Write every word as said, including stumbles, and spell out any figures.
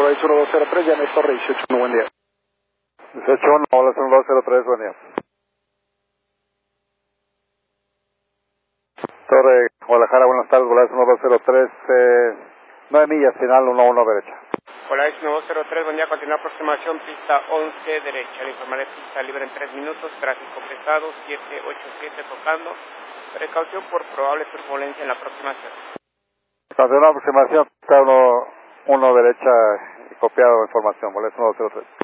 Volaris uno dos cero tres, ya me Torre dieciocho uno, buen día. dieciocho uno, Volaris uno dos cero tres, buen día. Torre Guadalajara, buenas tardes, Volaris uno dos cero tres, eh, nueve millas, final uno uno derecha. Volaris uno dos cero tres, buen día, continúa aproximación, pista once derecha, le informaré pista libre en tres minutos, tráfico pesado, siete ocho siete tocando, precaución por probable turbulencia en la aproximación. Continúa aproximación, pista uno uno derecha, copiado de información, Volaris uno dos cero tres.